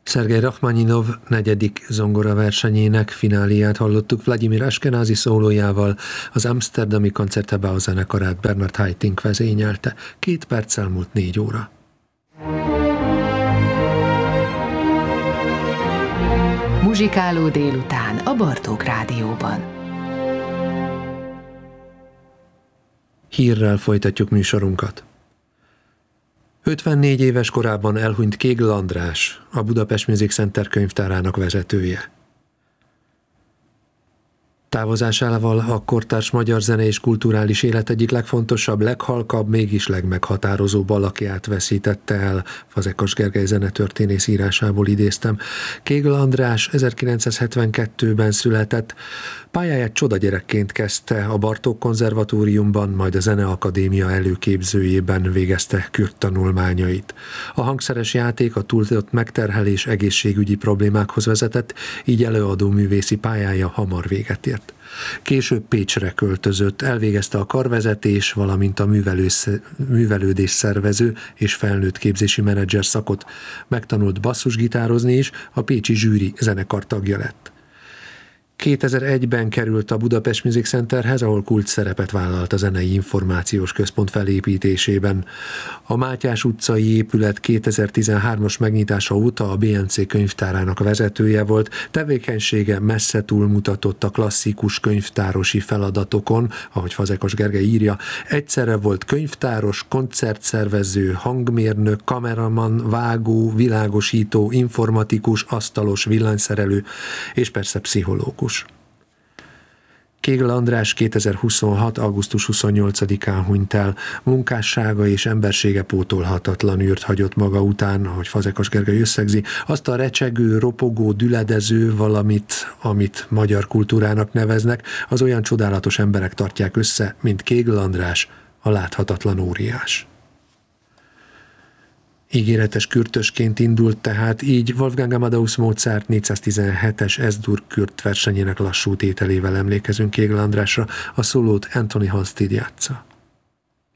Szergej Rachmaninov negyedik zongoraversenyének fináliát hallottuk Vladimir Ashkenazi szólójával, az amsterdami Concertgebouw zenekarát Bernard Haitink vezényelte. 2 perccel múlt 4 óra. Muzsikáló délután a Bartók Rádióban. Hírrel folytatjuk műsorunkat. 54 éves korában elhunyt Kégl András, a Budapest Music Center könyvtárának vezetője. Távozásával a kortárs magyar zene és kulturális élet egyik legfontosabb, leghalkabb, mégis legmeghatározóbb alakját veszítette el, Fazekas Gergely zenetörténész írásából idéztem. Kégl András 1972-ben született, pályáját csodagyerekként kezdte, a Bartók Konzervatóriumban, majd a Zeneakadémia előképzőjében végezte kürt tanulmányait. A hangszeres játék, a túlzott megterhelés egészségügyi problémákhoz vezetett, így előadó művészi pályája hamar véget ért. Később Pécsre költözött, elvégezte a karvezetés, valamint a művelődés szervező és felnőtt képzési menedzser szakot. Megtanult basszusgitározni is, a pécsi zsűri zenekar tagja lett. 2001-ben került a Budapest Music Centerhez, ahol kult szerepet vállalt a Zenei Információs Központ felépítésében. A Mátyás utcai épület 2013-as megnyitása óta a BMC könyvtárának vezetője volt, tevékenysége messze túlmutatott a klasszikus könyvtárosi feladatokon, ahogy Fazekas Gergely írja, egyszerre volt könyvtáros, koncertszervező, hangmérnök, kameraman, vágó, világosító, informatikus, asztalos, villanyszerelő és persze pszichológus. Kégl András 2026. augusztus 28-án hunyt el. Munkássága és embersége pótolhatatlan űrt hagyott maga után, ahogy Fazekas Gergely összegzi, azt a recsegő, ropogó, düledező valamit, amit magyar kultúrának neveznek, az olyan csodálatos emberek tartják össze, mint Kégl András, a láthatatlan óriás. Ígéretes kürtösként indult tehát, így Wolfgang Amadeus Mozart 417-es S-dur kürt versenyének lassú tételével emlékezünk Kégl Andrásra, a szólót Anthony Halstead játsza.